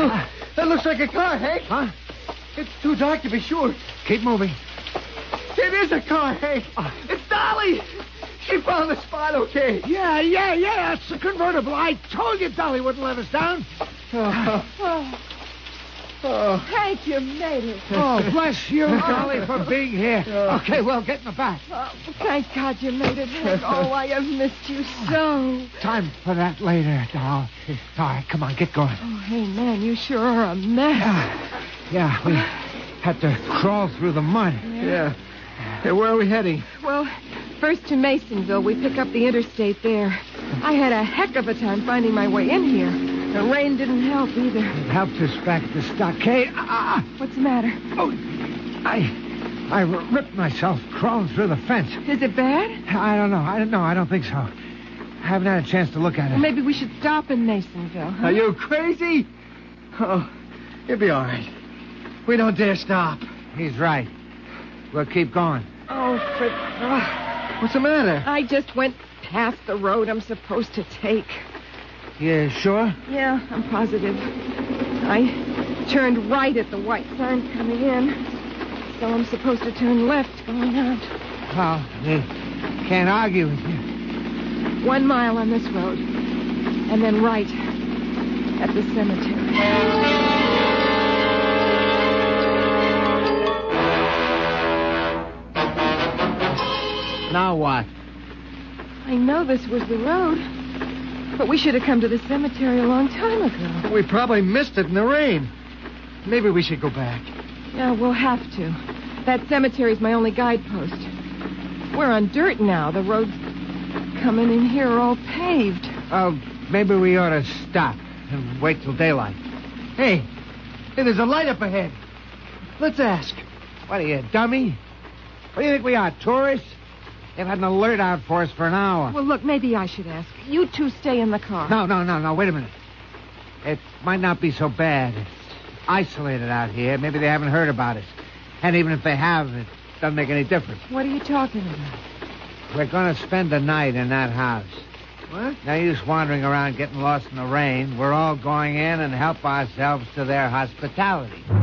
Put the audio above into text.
Look, that looks like a car, Hank. Huh? It's too dark to be sure. Keep moving. It is a car, Hank. It's Dolly. She found the spot okay. Yeah. It's a convertible. I told you Dolly wouldn't let us down. Hank, you made it. Oh, bless you, Dolly, for being here. Okay, well, get in the back. Thank God you made it, Hank. Oh, I have missed you so. Time for that later, doll. All right, come on, get going. Oh, hey, man, you sure are a mess. Yeah, we had to crawl through the mud. Yeah. Hey, where are we heading? Well, first to Masonville. We pick up the interstate there. I had a heck of a time finding my way in here. The rain didn't help either. It helped us back to the stockade. What's the matter? Oh, I ripped myself crawling through the fence. Is it bad? I don't know. I don't think so. I haven't had a chance to look at it. Well, maybe we should stop in Masonville, huh? Are you crazy? Oh, you'll be all right. We don't dare stop. He's right. We'll keep going. Oh, What's the matter? I just went past the road I'm supposed to take. You sure? Yeah, I'm positive. I turned right at the white sign coming in, so I'm supposed to turn left going out. Well, you can't argue with you. 1 mile on this road, and then right at the cemetery. Now what? I know this was the road, but we should have come to the cemetery a long time ago. We probably missed it in the rain. Maybe we should go back. Yeah, we'll have to. That cemetery's my only guidepost. We're on dirt now. The roads coming in here are all paved. Maybe we ought to stop and wait till daylight. Hey, there's a light up ahead. Let's ask. What are you, dummy? What do you think we are, tourists? They've had an alert out for us for an hour. Well, look, maybe I should ask. You two stay in the car. No. Wait a minute. It might not be so bad. It's isolated out here. Maybe they haven't heard about us. And even if they have, it doesn't make any difference. What are you talking about? We're going to spend the night in that house. What? No use wandering around getting lost in the rain. We're all going in and help ourselves to their hospitality.